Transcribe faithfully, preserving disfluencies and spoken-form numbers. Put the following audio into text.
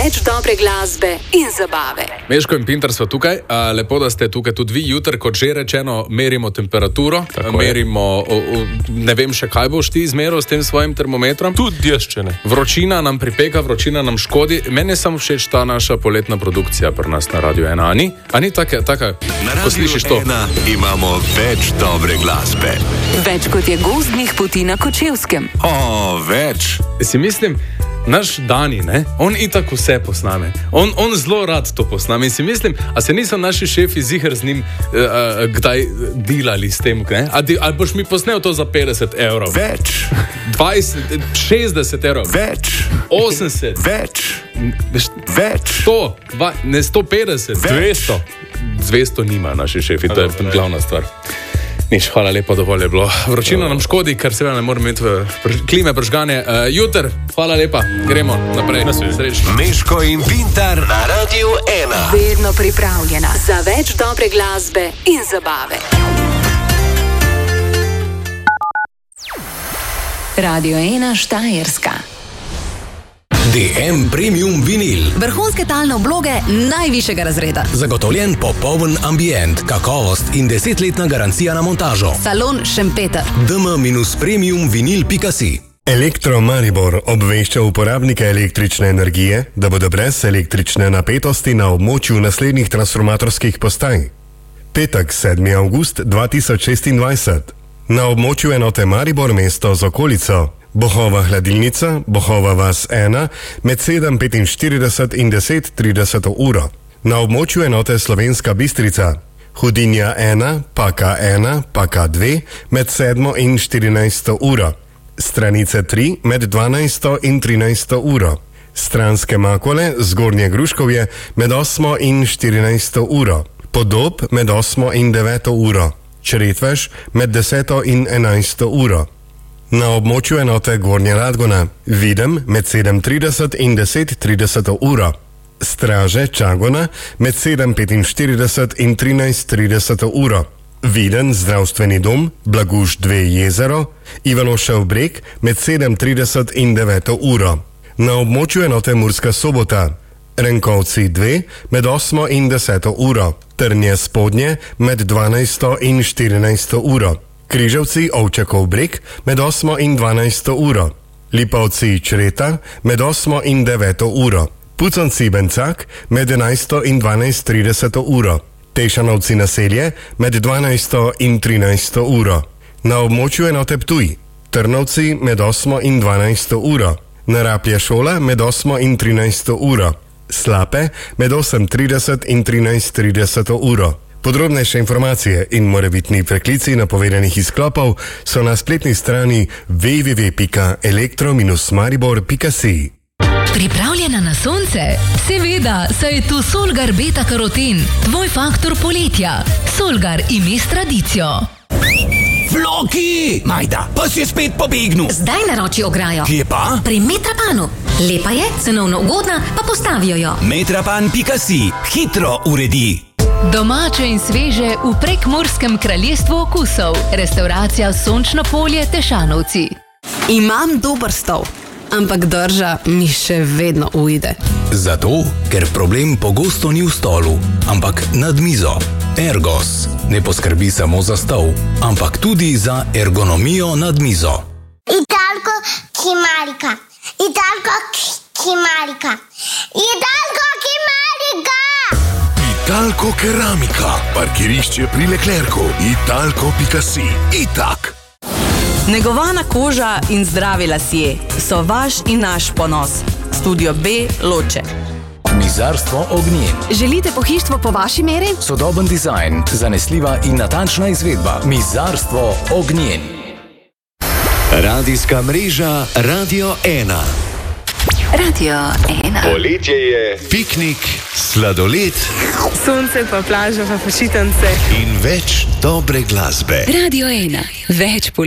več dobre glasbe in zabave. Meško in Pintar sva tukaj. A, lepo, da ste tukaj tudi vi. Jutri, kot že rečeno, merimo temperaturo. Tako merimo, o, o, ne vem še kaj boš ti izmeril s tem svojim termometrom. Tudi jaz še ne. Vročina nam pripeka, vročina nam škodi. Meni je samo všeč ta naša poletna produkcija pri nas na Radiu ena. Ani? Ani taka, taka, ko slišiš to? Na Radiu ena imamo več dobre glasbe. Več kot je gozdnih poti na Kočevskem. O, več. Si mislim, naš Dani, ne? On itak vse posname. On, on zelo rad to posname. In si mislim, a se niso naši šefi ziher z njim uh, uh, kdaj delali s tem, ne? A, di, a boš mi posnel to za petdeset evrov? Več. dvajset, šestdeset evrov? Več. osemdeset? Več. Veš, Več. sto, dva, ne sto petdeset? dvesto. dvesto nima naši šefi, to je glavna stvar. Nič, hvala lepa, dovolj je bilo. Vročina nam škodi, ker seveda ne moramo imeti v pr- klime pržgane. Uh, jutr, hvala lepa, gremo naprej. Srečno. Meško in Pintar na Radiu ena. Vedno pripravljena za več dobre glasbe in zabave. Radio ena Štajerska. D M Premium Vinil. Vrhunske talne obloge najvišjega razreda. Zagotovljen popoln ambient, kakovost in desetletna garancija na montažo. Salon Šempeter. d m premium vinil pika si. Elektro Maribor obvešča uporabnike električne energije, da bodo brez električne napetosti na območju naslednjih transformatorskih postaj. Petek, sedmi avgust dva tisoč šestindvajset. Na območju enote Maribor mesto z okolico. Bohova hladilnica, Bohova vas ena, med sedem petinštirideset in deset trideset uro. Na območju enote Slovenska Bistrica. Hudinja ena, Paka ena, Paka dve, med sedmo in štirinajsto uro. Stranice tri, med dvanajsto in trinajsto uro. Stranske Makole, Zgornje Gruškovje, med osmo in štirinajsto uro. Podob, med osmo in deveto uro. Čretveš, med deseto in enajsto uro. Na območju enote Gornja Radgona, Videm med sedem trideset in deset trideset uro. Straže Čagona med sedem petinštirideset in trinajst trideset uro. Viden zdravstveni dom, Blaguš dve Jezero, Ivanošev breg med sedem trideset in deveto uro. Na območju enote Murska Sobota, Renkovci dve med osmo in deseto uro. Trnje Spodnje med dvanajsto in štirinajsto uro. Križevci Ovčakov breg med osmo in dvanajsto uro. Lipovci Čreta med osmo in deveto uro. Puconci Bencak med enajsto in dvanajst trideset uro. Tešanovci Naselje med dvanajsto in trinajsto uro. Na območju enote Ptuj. Trnovci med osmo in dvanajsto uro. Naraplje šola med osmo in trinajsto uro. Slape med osem trideset in trinajst trideset uro. Podrobnejše informacije in morebitni preklici napovedanih izklopov so na spletni strani w w w pika elektro maribor pika si. Pripravljena na sonce? Seveda, saj je tu Solgar Beta Karoten, tvoj faktor poletja. Solgar ime s tradicijo. Floki! Majda, pa si spet pobegnil. Zdaj naroči ograjo. Kje pa? Pri Metrapanu. Lepa je, cenovno ugodna, pa postavijo jo. metrapan pika si. Hitro uredi. Domače in sveže v Prekmurskem kraljestvu okusov. Restauracija Sončno polje Tešanovci. Imam dober stol, ampak drža mi še vedno ujde. Zato, ker problem pogosto ni v stolu, ampak nad mizo. Ergos ne poskrbi samo za stol, ampak tudi za ergonomijo nad mizo. Italko Kimarika. Italko Kimarika. Italko Kimarika. Italko Keramika. Parkirišče pri Leclercu. Italko pika si. Itak. Negovana koža in zdravi lasje so vaš in naš ponos. Studio B Loče. Mizarstvo Ognjen. Želite pohištvo po vaši meri? Sodoben dizajn, zanesljiva in natančna izvedba. Mizarstvo Ognjen. Radijska mreža Radio ena. Radio ena. Poletje je piknik, sladoled Sonce pa plaža pa počitnice. in več dobre glasbe. Radio ena. Več